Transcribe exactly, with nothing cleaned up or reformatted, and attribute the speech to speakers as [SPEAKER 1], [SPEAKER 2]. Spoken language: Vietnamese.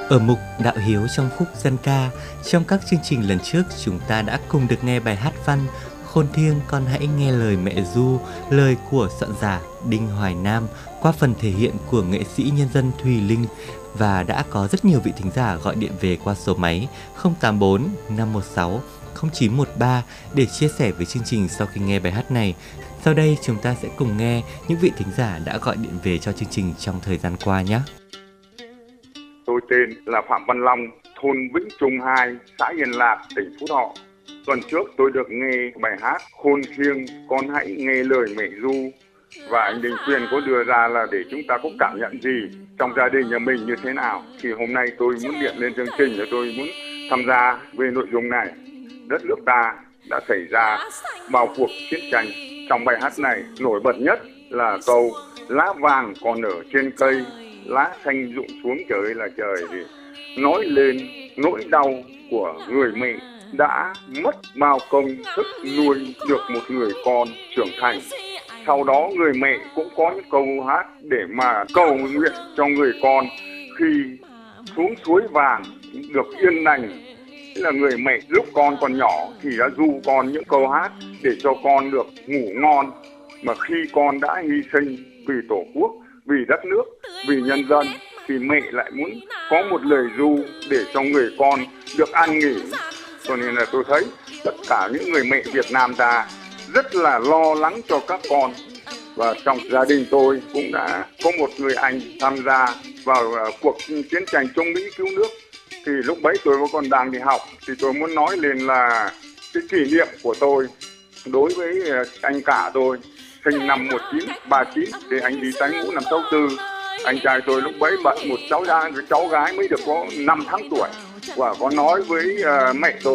[SPEAKER 1] Ở mục Đạo Hiếu trong khúc dân ca, trong các chương trình lần trước chúng ta đã cùng được nghe bài hát văn Khôn Thiêng Con Hãy Nghe Lời Mẹ Ru, lời của soạn giả Đinh Hoài Nam qua phần thể hiện của nghệ sĩ nhân dân Thùy Linh, và đã có rất nhiều vị thính giả gọi điện về qua số máy không tám bốn năm một sáu không chín một ba để chia sẻ với chương trình sau khi nghe bài hát này. Sau đây chúng ta sẽ cùng nghe những vị thính giả đã gọi điện về cho chương trình trong thời gian qua nhé.
[SPEAKER 2] Tôi tên là Phạm Văn Long, thôn Vĩnh Trung hai, xã Yên Lạc, tỉnh Phú Thọ. Tuần trước tôi được nghe bài hát Khôn Thiêng Con Hãy Nghe Lời Mẹ Ru, và anh Đình Quyền có đưa ra là để chúng ta có cảm nhận gì trong gia đình nhà mình như thế nào. Thì hôm nay tôi muốn điện lên chương trình để tôi muốn tham gia về nội dung này. Đất nước ta đã xảy ra bao cuộc chiến tranh. Trong bài hát này nổi bật nhất là câu lá vàng còn ở trên cây, lá xanh rụng xuống trời là trời, thì nói lên nỗi đau của người mẹ đã mất bao công sức nuôi được một người con trưởng thành. Sau đó người mẹ cũng có những câu hát để mà cầu nguyện cho người con khi xuống suối vàng được yên lành. Tức là người mẹ lúc con còn nhỏ thì đã ru con những câu hát để cho con được ngủ ngon, mà khi con đã hy sinh vì Tổ quốc, vì đất nước, vì nhân dân thì mẹ lại muốn có một lời ru để cho người con được an nghỉ. Cho nên là tôi thấy tất cả những người mẹ Việt Nam ta rất là lo lắng cho các con. Và trong gia đình tôi cũng đã có một người anh tham gia vào cuộc chiến tranh chống Mỹ cứu nước. Thì lúc bấy tôi còn đang đi học, thì tôi muốn nói lên là cái kỷ niệm của tôi đối với anh cả tôi, sinh năm một chín ba chín, thì anh đi tái ngũ năm sáu tư. Anh trai tôi lúc bấy bận một cháu gái, cháu gái mới được có năm tháng tuổi, và có nói với uh, mẹ tôi